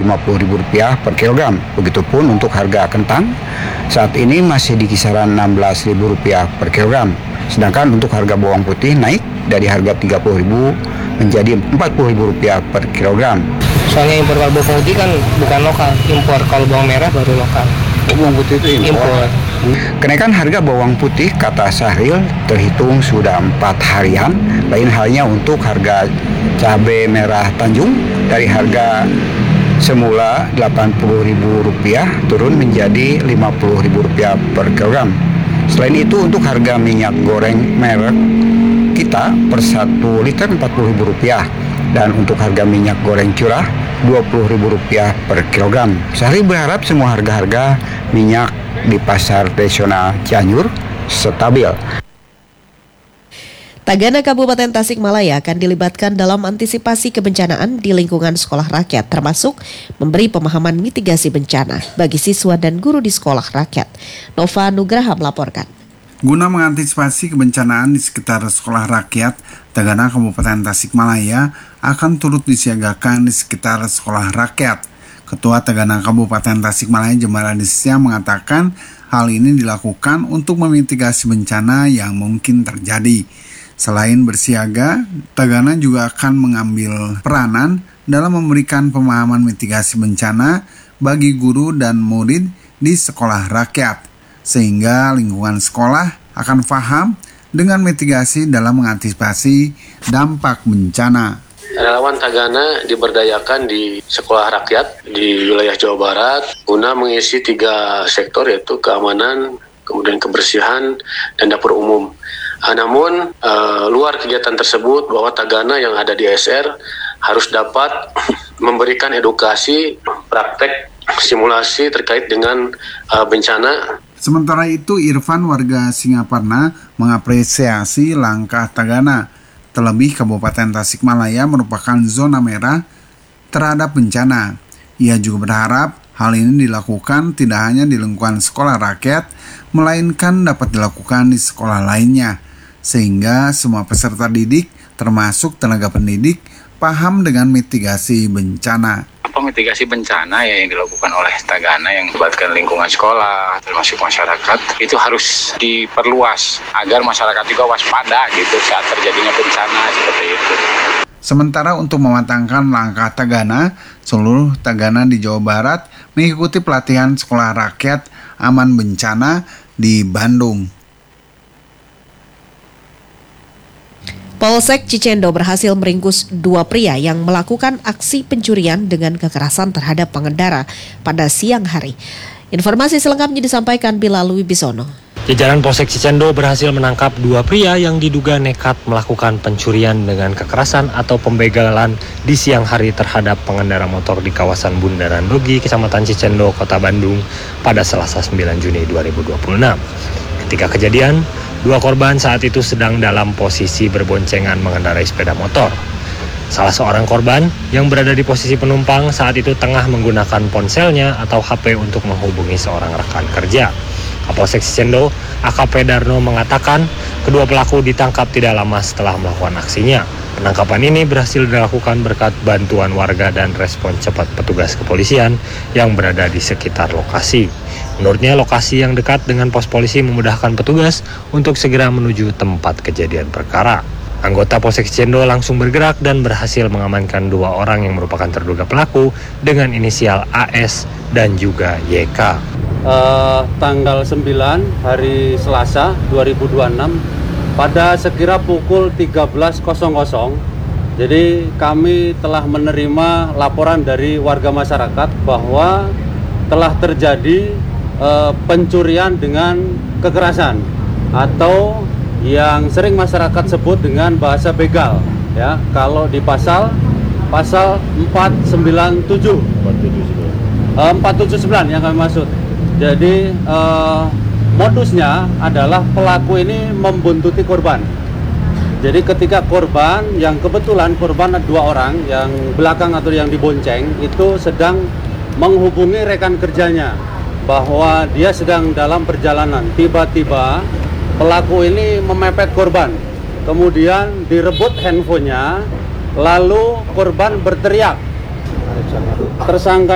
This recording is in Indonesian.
Rp50.000 per kilogram. Begitupun untuk harga kentang saat ini masih di kisaran Rp16.000 per kilogram. Sedangkan untuk harga bawang putih naik dari harga Rp30.000 menjadi Rp40.000 per kilogram. Soalnya impor kalau bawang putih kan bukan lokal, impor. Kalau bawang merah baru lokal. Bawang putih itu impor. Kenaikan harga bawang putih, kata Syahril, terhitung sudah 4 harian. Lain halnya untuk harga cabai merah Tanjung, dari harga semula Rp80.000 turun menjadi Rp50.000 per kilogram. Selain itu untuk harga minyak goreng merek kita per 1 liter Rp40.000 dan untuk harga minyak goreng curah Rp20.000 per kilogram. Syahril berharap semua harga-harga minyak di pasar tradisional Cianjur stabil. Tagana Kabupaten Tasikmalaya akan dilibatkan dalam antisipasi kebencanaan di lingkungan sekolah rakyat, termasuk memberi pemahaman mitigasi bencana bagi siswa dan guru di sekolah rakyat. Nova Nugraha melaporkan. Guna mengantisipasi kebencanaan di sekitar sekolah rakyat, Tagana Kabupaten Tasikmalaya akan turut disiagakan di sekitar sekolah rakyat. Ketua Tagana Kabupaten Tasikmalaya Jemal Adisya mengatakan hal ini dilakukan untuk memitigasi bencana yang mungkin terjadi. Selain bersiaga, Tagana juga akan mengambil peranan dalam memberikan pemahaman mitigasi bencana bagi guru dan murid di sekolah rakyat, sehingga lingkungan sekolah akan paham dengan mitigasi dalam mengantisipasi dampak bencana. Relawan Tagana diberdayakan di sekolah rakyat di wilayah Jawa Barat guna mengisi 3 sektor, yaitu keamanan, kemudian kebersihan, dan dapur umum. Namun luar kegiatan tersebut bahwa Tagana yang ada di SR harus dapat memberikan edukasi, praktek, simulasi terkait dengan bencana. Sementara itu, Irfan warga Singaparna mengapresiasi langkah Tagana. Terlebih Kabupaten Tasikmalaya merupakan zona merah terhadap bencana. Ia juga berharap hal ini dilakukan tidak hanya di lingkungan sekolah rakyat, melainkan dapat dilakukan di sekolah lainnya, sehingga semua peserta didik, termasuk tenaga pendidik, paham dengan mitigasi bencana. Mitigasi bencana ya yang dilakukan oleh Tagana yang melibatkan lingkungan sekolah termasuk masyarakat itu harus diperluas agar masyarakat juga waspada gitu saat terjadinya bencana seperti itu. Sementara untuk mematangkan langkah Tagana, seluruh Tagana di Jawa Barat mengikuti pelatihan sekolah rakyat aman bencana di Bandung. Polsek Cicendo berhasil meringkus 2 pria yang melakukan aksi pencurian dengan kekerasan terhadap pengendara pada siang hari. Informasi selengkapnya disampaikan Bilal Wibisono. Jajaran Polsek Cicendo berhasil menangkap 2 pria yang diduga nekat melakukan pencurian dengan kekerasan atau pembegalan di siang hari terhadap pengendara motor di kawasan Bundaran Dogi, Kecamatan Cicendo, Kota Bandung pada Selasa 9 Juni 2026. Ketika kejadian, 2 korban saat itu sedang dalam posisi berboncengan mengendarai sepeda motor. Salah seorang korban yang berada di posisi penumpang saat itu tengah menggunakan ponselnya atau HP untuk menghubungi seorang rekan kerja. Kapolsek Cicendo, AKP Darno mengatakan kedua pelaku ditangkap tidak lama setelah melakukan aksinya. Penangkapan ini berhasil dilakukan berkat bantuan warga dan respon cepat petugas kepolisian yang berada di sekitar lokasi. Menurutnya, lokasi yang dekat dengan pos polisi memudahkan petugas untuk segera menuju tempat kejadian perkara. Anggota Polsek Cicendo langsung bergerak dan berhasil mengamankan 2 orang yang merupakan terduga pelaku dengan inisial AS dan juga YK. Tanggal 9 hari Selasa 2026 pada sekira pukul 13.00. Jadi kami telah menerima laporan dari warga masyarakat bahwa telah terjadi pencurian dengan kekerasan atau yang sering masyarakat sebut dengan bahasa begal, ya. Kalau di pasal 497 yang kami maksud. Jadi modusnya adalah pelaku ini membuntuti korban. Jadi ketika korban, yang kebetulan korban ada 2 orang yang belakang atau yang dibonceng itu sedang menghubungi rekan kerjanya bahwa dia sedang dalam perjalanan. Tiba-tiba pelaku ini memepet korban, kemudian direbut handphonenya, lalu korban berteriak. Tersangka